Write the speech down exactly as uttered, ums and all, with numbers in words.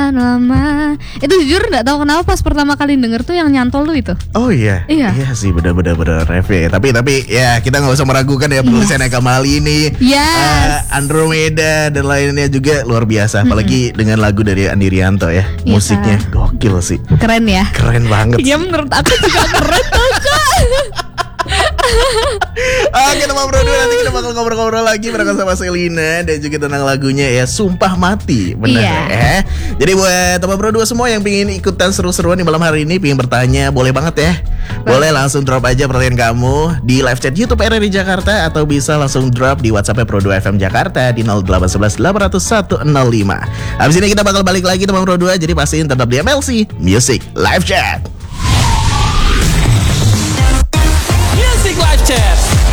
sekian lama. Itu jujur nggak tahu kenapa pas pertama kali denger tuh yang nyantol tuh itu. Oh iya, iya, iya sih benar-benar benar ref ya. Tapi tapi ya kita nggak usah meragukan ya penulisan yes. Kamali ini. Yes. Uh, Andromeda dan lainnya juga luar biasa. Apalagi mm-hmm. dengan lagu dari Andi Rianto ya. Yes, musiknya uh. gokil sih. Keren ya. Keren banget. Ya menurut aku juga keren tuh kak. Oke teman bro, nanti kita bakal ngobrol-ngobrol lagi bareng sama Selina dan juga tentang lagunya ya Sumpah Mati. Benar yeah. ya. Jadi buat teman bro dua semua yang pengen ikutan seru-seruan di malam hari ini, pengen bertanya, boleh banget ya. Boleh langsung drop aja pertanyaan kamu di live chat YouTube R R I Jakarta atau bisa langsung drop di WhatsApp Pro dua F M Jakarta di nol delapan satu satu delapan nol satu nol lima. Habis ini kita bakal balik lagi teman bro dua, jadi pastiin tetap di M L C Music Live Chat.